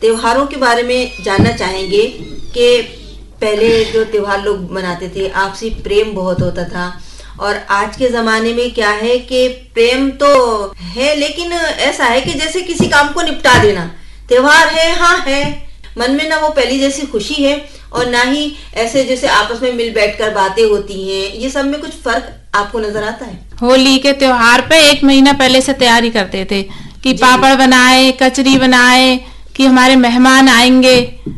त्योहारों के बारे में जानना चाहेंगे कि पहले जो त्योहार लोग मनाते थे आपसी प्रेम बहुत होता था, और आज के जमाने में क्या है कि प्रेम तो है लेकिन ऐसा है कि जैसे किसी काम को निपटा देना। त्योहार है, हाँ है, मन में ना वो पहली जैसी खुशी है और ना ही ऐसे जैसे आपस में मिल बैठकर बातें होती हैं। ये सब में कुछ फर्क आपको नजर आता है? होली के त्योहार पे 1 महीना पहले से तैयारी करते थे कि पापड़ बनाए, कचरी बनाए, कि हमारे मेहमान आएंगे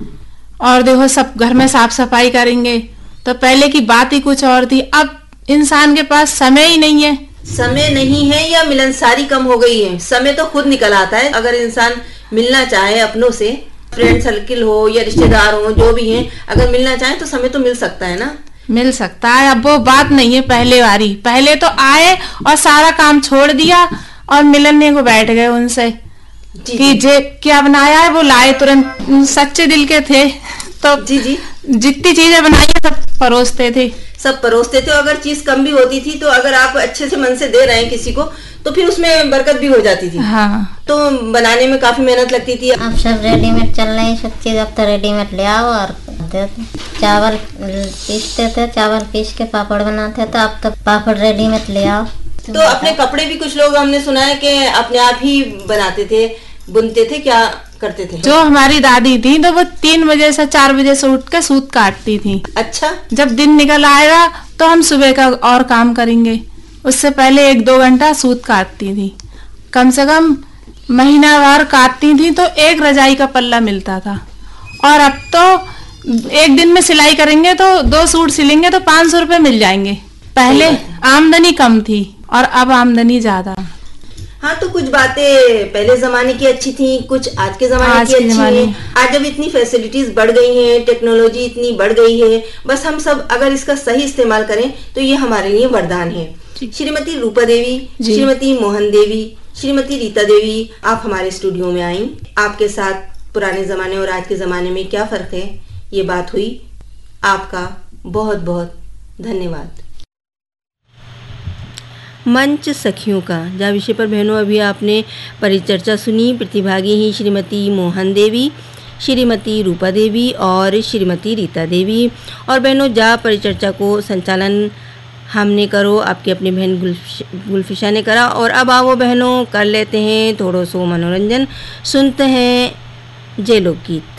और देखो सब घर में साफ सफाई करेंगे। तो पहले की बात ही कुछ और थी। अब इंसान के पास समय ही नहीं है। समय नहीं है या मिलनसारी कम हो गई है? समय तो खुद निकल आता है। अगर इंसान मिलना चाहे अपनों से, फ्रेंड सर्किल हो या रिश्तेदार हो, जो भी हैं, अगर मिलना चाहे तो समय तो मिल सकता है ना। मिल सकता है। अब वो बात नहीं है पहले वाली। पहले तो आए और सारा काम छोड़ दिया और मिलने को बैठ गए उनसे कि जे क्या बनाया है वो लाए तुरंत। सच्चे दिल के थे तो जी जितनी चीजें बनाई सब परोसते थे। अगर चीज कम भी होती थी तो अगर आप अच्छे से मन से दे रहे हैं किसी को तो फिर उसमें बरकत भी हो जाती थी। हाँ। तो बनाने में काफी मेहनत लगती थी। अब सब रेडीमेड चल रही है सब चीज। अब तो रेडीमेड ले आओ और चावल पीसते थे, चावल पीस के पापड़ बनाते थे। अब तो पापड़ रेडीमेड ले आओ। तो अपने कपड़े भी कुछ लोग हमने सुना है कि अपने आप ही बनाते थे, बुनते थे, क्या करते थे? जो हमारी दादी थी तो वो 3 बजे से 4 बजे से उठ के सूत काटती थी। अच्छा। जब दिन निकल आएगा तो हम सुबह का और काम करेंगे। उससे पहले 1-2 घंटा सूत काटती थी। कम से कम महीना भर काटती थी तो एक रजाई का पल्ला मिलता था। और अब तो एक दिन में सिलाई करेंगे तो 2 सूट सिलेंगे तो 500 रुपए मिल जाएंगे। पहले आमदनी कम थी और अब आमदनी ज्यादा। हाँ, तो कुछ बातें पहले जमाने की अच्छी थी, कुछ आज के जमाने की अच्छी है। आज जब इतनी फैसिलिटीज बढ़ गई हैं, टेक्नोलॉजी इतनी बढ़ गई है, बस हम सब अगर इसका सही इस्तेमाल करें तो ये हमारे लिए वरदान है। श्रीमती रूपा देवी, श्रीमती मोहन देवी, श्रीमती रीता देवी, आप हमारे स्टूडियो में आई। आपके साथ पुराने जमाने और आज के जमाने में क्या फर्क है ये बात हुई। आपका बहुत बहुत धन्यवाद। मंच सखियों का जहाँ विषय पर बहनों अभी आपने परिचर्चा सुनी। प्रतिभागी ही श्रीमती मोहन देवी, श्रीमती रूपा देवी और श्रीमती रीता देवी। और बहनों जहाँ परिचर्चा को संचालन हमने करो आपकी अपनी बहन गुलफिशा ने करा। और अब आओ बहनों कर लेते हैं थोड़ो सो मनोरंजन, सुनते हैं जय लोकगीत।